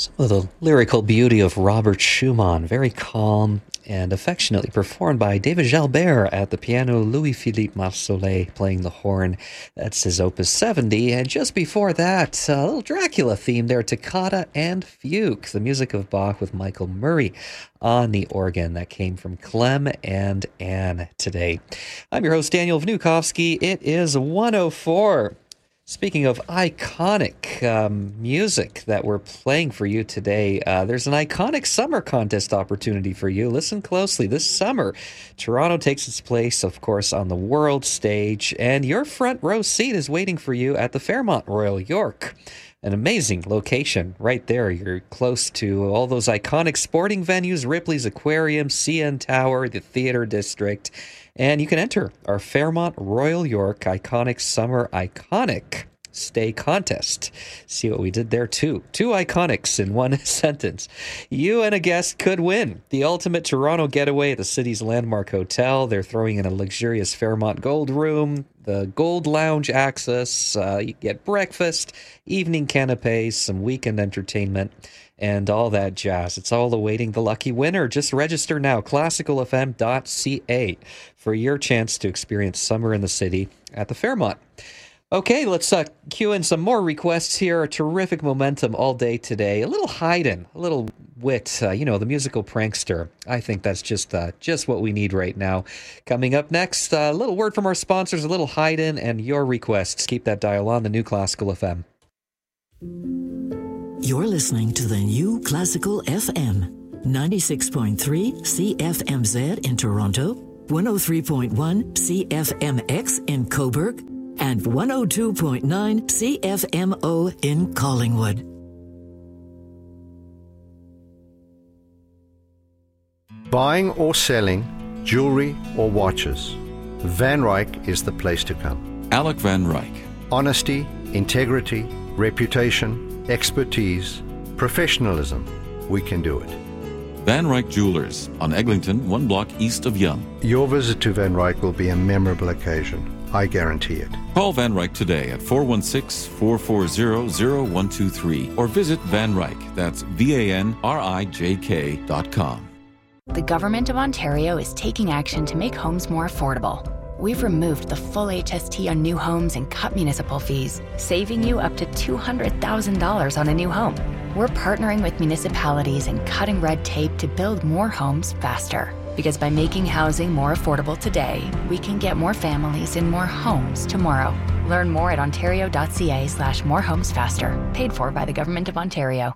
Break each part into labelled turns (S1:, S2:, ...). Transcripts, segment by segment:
S1: Some of the lyrical beauty of Robert Schumann, very calm and affectionately performed by David Jalbert at the piano, Louis-Philippe Marsollet playing the horn. That's his Opus 70. And just before that, a little Dracula theme there, Toccata and Fugue, the music of Bach with Michael Murray on the organ. That came from Clem and Anne today. I'm your host, Daniel Vnukovsky. It is 1:04. Speaking of iconic music that we're playing for you today, there's an iconic summer contest opportunity for you. Listen closely. This summer, Toronto takes its place, of course, on the world stage, and your front row seat is waiting for you at the Fairmont Royal York. An amazing location right there. You're close to all those iconic sporting venues, Ripley's Aquarium, CN Tower, the Theatre District. And you can enter our Fairmont Royal York Iconic Summer Iconic Stay Contest. See what we did there, too. Two iconics in one sentence. You and a guest could win the ultimate Toronto getaway at the city's landmark hotel. They're throwing in a luxurious Fairmont Gold Room, the Gold Lounge access. You get breakfast, evening canapes, some weekend entertainment, and all that jazz. It's all awaiting the lucky winner. Just register now, classicalfm.ca, for your chance to experience summer in the city at the Fairmont. Okay, let's cue in some more requests here. A terrific momentum all day today. A little Haydn, a little wit, the musical prankster. I think that's just what we need right now. Coming up next, a little word from our sponsors, a little Haydn, and your requests. Keep that dial on, the New Classical FM.
S2: You're listening to the New Classical FM, 96.3 CFMZ in Toronto, 103.1 CFMX in Cobourg, and 102.9 CFMO in Collingwood.
S3: Buying or selling jewelry or watches, Van Ryck is the place to come.
S4: Alec Van Ryck.
S3: Honesty, integrity, reputation, expertise, professionalism. We can do it.
S4: Van Ryck Jewelers on Eglinton, 1 block east of Yonge.
S3: Your visit to Van Ryck will be a memorable occasion. I guarantee it.
S4: Call Van Ryck today at 416-440-0123 or visit Van Ryck. That's VANRIJK.com.
S5: The Government of Ontario is taking action to make homes more affordable. We've removed the full HST on new homes and cut municipal fees, saving you up to $200,000 on a new home. We're partnering with municipalities and cutting red tape to build more homes faster. Because by making housing more affordable today, we can get more families in more homes tomorrow. Learn more at ontario.ca/morehomesfaster. Paid for by the Government of Ontario.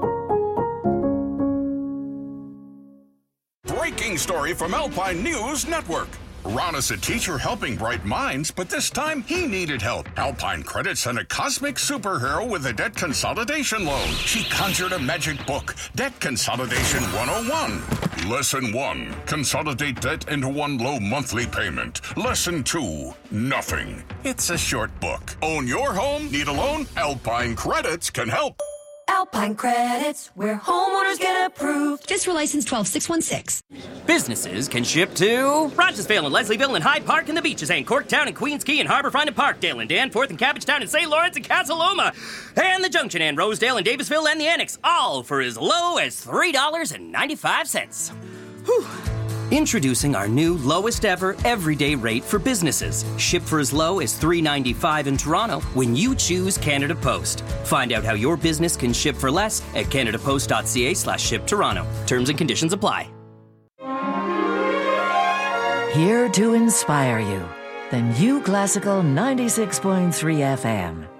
S6: Breaking story from Alpine News Network. Ron is a teacher helping bright minds, but this time he needed help. Alpine Credit sent a cosmic superhero with a debt consolidation loan. She conjured a magic book, Debt Consolidation 101. Lesson 1, consolidate debt into one low monthly payment. Lesson 2, nothing. It's a short book. Own your home? Need a loan? Alpine Credits can help.
S7: Alpine Credits, where homeowners get approved.
S8: Just for license 12616.
S9: Businesses can ship to Rochesville and Leslieville and Hyde Park and the Beaches and Corktown and Queens Quay and Harbourfront and Parkdale and Danforth and Cabbagetown and St. Lawrence and Casa Loma and the Junction and Rosedale and Davisville and the Annex, all for as low as $3.95. Whew. Introducing our new lowest ever everyday rate for businesses. Ship for as low as $3.95 in Toronto when you choose Canada Post. Find out how your business can ship for less at canadapost.ca/ship Toronto. Terms and conditions apply.
S2: Here to inspire you, the New Classical 96.3 FM.